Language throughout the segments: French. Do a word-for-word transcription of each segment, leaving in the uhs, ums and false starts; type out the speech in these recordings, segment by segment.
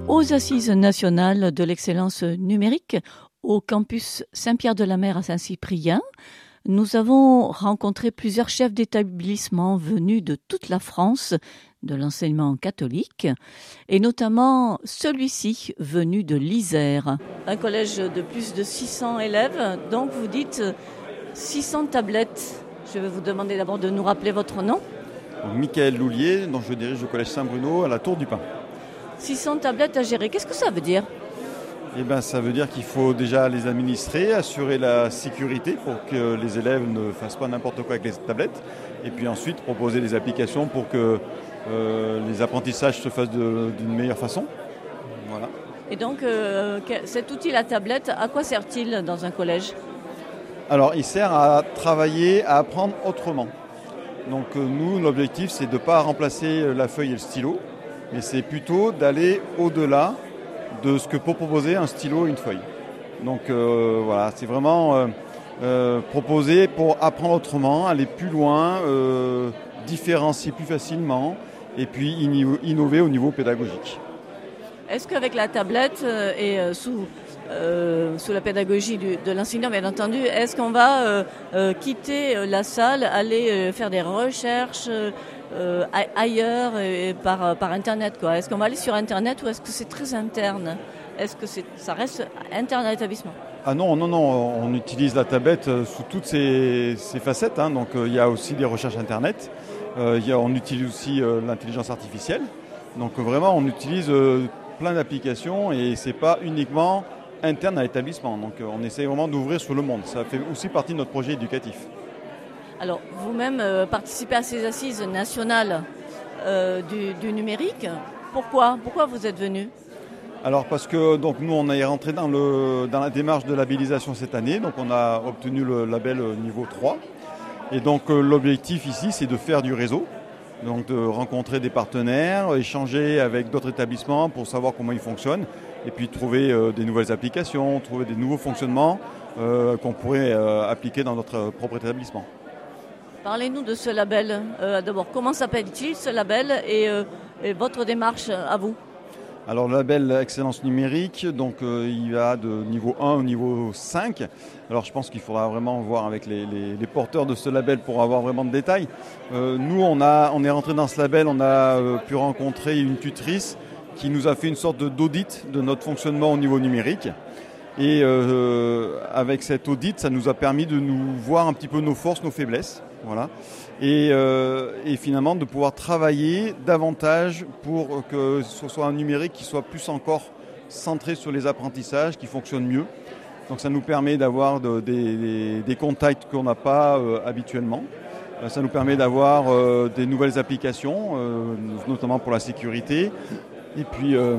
aux Assises nationales de l'excellence numérique au campus Saint-Pierre-de-la-Mer à Saint-Cyprien. Nous avons rencontré plusieurs chefs d'établissement venus de toute la France, de l'enseignement catholique, et notamment celui-ci venu de l'Isère. Un collège de plus de six cents élèves, donc vous dites six cents tablettes. Je vais vous demander d'abord de nous rappeler votre nom. Michael Loulier, dont je dirige le collège Saint-Bruno à la Tour du Pin. six cents tablettes à gérer, qu'est-ce que ça veut dire ? Eh ben, ça veut dire qu'il faut déjà les administrer, assurer la sécurité pour que les élèves ne fassent pas n'importe quoi avec les tablettes, et puis ensuite proposer des applications pour que euh, les apprentissages se fassent de, d'une meilleure façon. Voilà. Et donc, euh, cet outil, la tablette, à quoi sert-il dans un collège ? Alors, il sert à travailler, à apprendre autrement. Donc euh, nous, l'objectif, c'est de ne pas remplacer la feuille et le stylo, mais c'est plutôt d'aller au-delà de ce que peut proposer un stylo et une feuille. Donc euh, voilà, c'est vraiment euh, euh, proposer pour apprendre autrement, aller plus loin, euh, différencier plus facilement et puis innover au niveau pédagogique. Est-ce qu'avec la tablette euh, et euh, sous, euh, sous la pédagogie du, de l'enseignant, bien entendu, est-ce qu'on va euh, euh, quitter la salle, aller euh, faire des recherches euh, Euh, ailleurs et par, par Internet, quoi. Est-ce qu'on va aller sur Internet ou est-ce que c'est très interne ? Est-ce que c'est, ça reste interne à l'établissement ? Ah non, non, non, on utilise la tablette sous toutes ses, ses facettes. Hein. Donc il euh, y a aussi des recherches Internet. Euh, y a, on utilise aussi euh, l'intelligence artificielle. Donc euh, vraiment, on utilise euh, plein d'applications et c'est pas uniquement interne à l'établissement. Donc euh, on essaie vraiment d'ouvrir sur le monde. Ça fait aussi partie de notre projet éducatif. Alors, vous-même euh, participez à ces assises nationales euh, du, du numérique. Pourquoi ? Pourquoi vous êtes venu ? Alors parce que donc, nous, on est rentré dans, le, dans la démarche de labellisation cette année. Donc on a obtenu le label niveau trois. Et donc euh, l'objectif ici, c'est de faire du réseau. Donc de rencontrer des partenaires, échanger avec d'autres établissements pour savoir comment ils fonctionnent. Et puis trouver euh, des nouvelles applications, trouver des nouveaux fonctionnements euh, qu'on pourrait euh, appliquer dans notre propre établissement. Parlez-nous de ce label. Euh, d'abord, comment s'appelle-t-il ce label et, euh, et votre démarche à vous ? Alors le label Excellence numérique, donc euh, il va de niveau un au niveau cinq. Alors je pense qu'il faudra vraiment voir avec les, les, les porteurs de ce label pour avoir vraiment de détails. Euh, nous, on, a, on est rentré dans ce label, on a euh, pu rencontrer une tutrice qui nous a fait une sorte de, d'audit de notre fonctionnement au niveau numérique. Et euh, avec cet audit, ça nous a permis de nous voir un petit peu nos forces, nos faiblesses. Voilà. Et, euh, et finalement de pouvoir travailler davantage pour que ce soit un numérique qui soit plus encore centré sur les apprentissages, qui fonctionne mieux. Donc ça nous permet d'avoir de, des, des, des contacts qu'on n'a pas euh, habituellement. Euh, ça nous permet d'avoir euh, des nouvelles applications, euh, notamment pour la sécurité. Et puis, euh,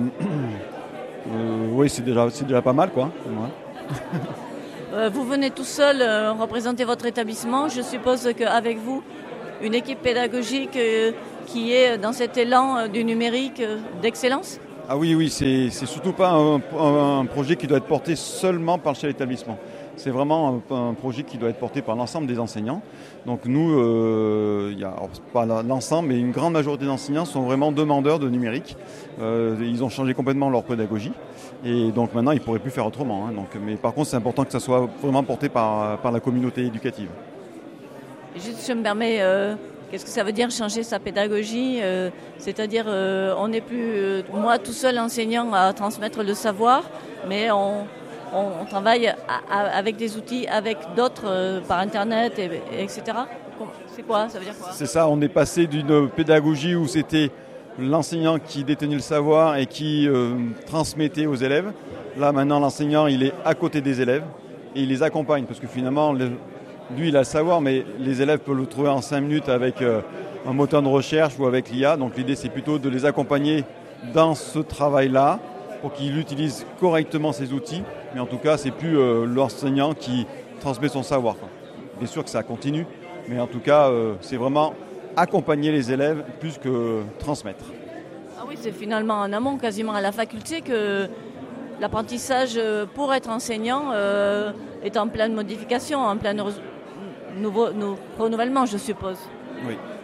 euh, oui, c'est déjà, c'est déjà pas mal, quoi. Ouais. Vous venez tout seul euh, représenter votre établissement. Je suppose qu'avec vous, une équipe pédagogique euh, qui est dans cet élan euh, du numérique euh, d'excellence ? Ah oui, oui, c'est, c'est surtout pas un, un, un projet qui doit être porté seulement par le chef d'établissement. C'est vraiment un, un projet qui doit être porté par l'ensemble des enseignants. Donc nous, euh, y a, pas l'ensemble, mais une grande majorité d'enseignants sont vraiment demandeurs de numérique. Euh, ils ont changé complètement leur pédagogie. Et donc maintenant, ils ne pourraient plus faire autrement. Hein. Donc, mais par contre, c'est important que ça soit vraiment porté par, par la communauté éducative. Juste, je me permets, euh, qu'est-ce que ça veut dire changer sa pédagogie euh, C'est-à-dire, euh, on n'est plus, euh, moi tout seul enseignant à transmettre le savoir, mais on, on, on travaille à, à, avec des outils, avec d'autres, euh, par Internet, et, et etc. C'est quoi ? Ça veut dire quoi ? C'est ça, on est passé d'une pédagogie où c'était l'enseignant qui détenait le savoir et qui euh, transmettait aux élèves. Là, maintenant, l'enseignant, il est à côté des élèves et il les accompagne parce que finalement, le, lui, il a le savoir, mais les élèves peuvent le trouver en cinq minutes avec euh, un moteur de recherche ou avec l'I A. Donc, l'idée, c'est plutôt de les accompagner dans ce travail-là pour qu'ils utilisent correctement ces outils. Mais en tout cas, c'est plus euh, l'enseignant qui transmet son savoir, quoi. Bien sûr que ça continue, mais en tout cas, euh, c'est vraiment accompagner les élèves plus que transmettre. Ah oui, c'est finalement en amont, quasiment à la faculté, que l'apprentissage pour être enseignant euh, est en pleine modification, en plein re- nouveau, nou- renouvellement, je suppose. Oui,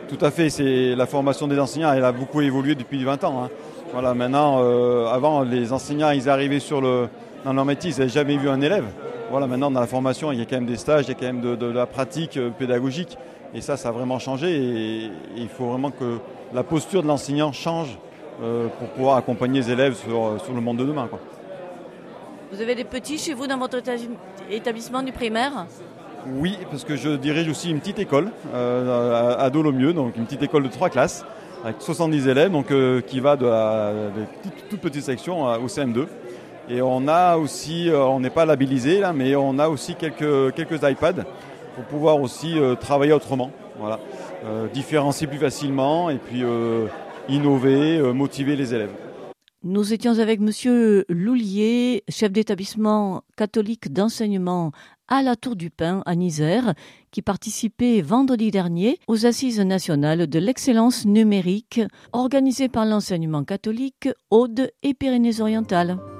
Tout à fait, c'est la formation des enseignants, elle a beaucoup évolué depuis vingt ans. Hein. Voilà, maintenant, euh, avant, les enseignants, ils arrivaient sur le, dans leur métier, ils n'avaient jamais vu un élève. Voilà, maintenant, dans la formation, il y a quand même des stages, il y a quand même de, de, de la pratique euh, pédagogique. Et ça, ça a vraiment changé. Et, et il faut vraiment que la posture de l'enseignant change euh, pour pouvoir accompagner les élèves sur, sur le monde de demain, quoi. Vous avez des petits chez vous dans votre établissement du primaire ? Oui, parce que je dirige aussi une petite école euh, à Dolomieu, donc une petite école de trois classes avec soixante-dix élèves, donc euh, qui va de la de toute, toute petite section euh, au C M deux. Et on a aussi, euh, on n'est pas labellisé là, mais on a aussi quelques quelques iPads pour pouvoir aussi euh, travailler autrement, voilà, euh, différencier plus facilement et puis euh, innover, euh, motiver les élèves. Nous étions avec Monsieur Loulier, chef d'établissement catholique d'enseignement à la Tour du Pin à Nisères, qui participait vendredi dernier aux Assises nationales de l'excellence numérique organisées par l'enseignement catholique Aude et Pyrénées-Orientales.